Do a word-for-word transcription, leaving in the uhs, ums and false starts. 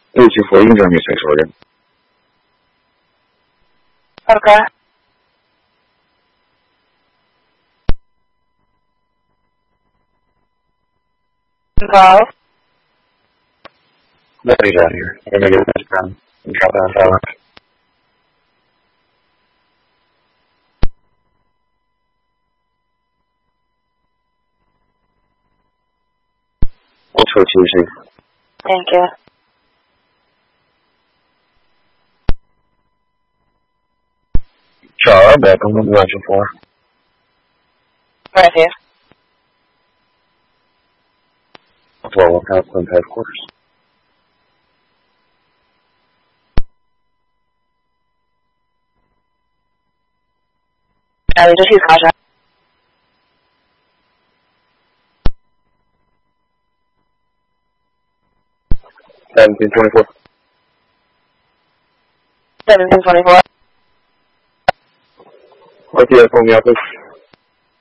对其回应者女性手刃。 Okay. Involved. Nobody's out here. I'm gonna get this done and drop it on silent. We'll switch easy. Thank you. Char, back on the luncheon floor. Right here. Floor one house on headquarters. Ellie, just use caution. seventeen twenty-four. seventeen twenty-four. What's the phone in the office?